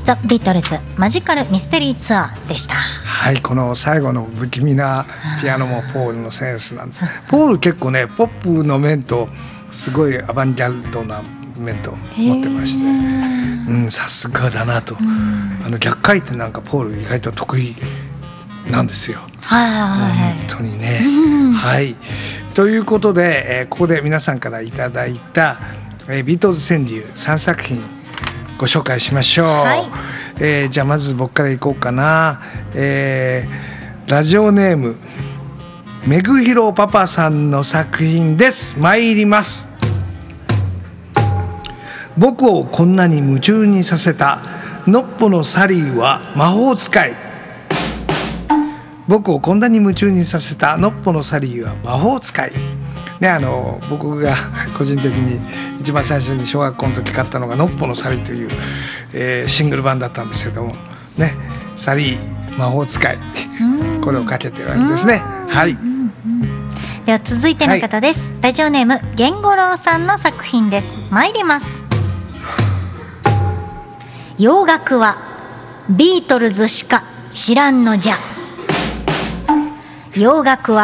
ザ・ビートルズマジカルミステリーツアーでした。 はい、この最後の不気味なピアノもポールのセンスなんです。ポール結構ねポップの面とすごいアバンギャルドな面と持ってまして、さすがだなと。逆回転なんかポール意外と得意なんですよ。本当にね。はい、ということで、ここで皆さんからいただいた、ビートルズ川柳3作品ご紹介しましょう。はい、じゃあまず僕からいこうかな。ラジオネームめぐひろパパさんの作品です。参ります。僕をこんなに夢中にさせたノッポのサリーは魔法使い。僕をこんなに夢中にさせたノッポのサリーは魔法使い、ね、僕が個人的に一番最初に小学校の時買ったのがノッポのサリーという、シングル版だったんですけどもね、サリー魔法使いこれをかけてるわけですね。はい、 では続いての方です。はい、ラジオネーム源五郎さんの作品です。参ります。洋楽はビートルズしか知らんのじゃ。洋楽は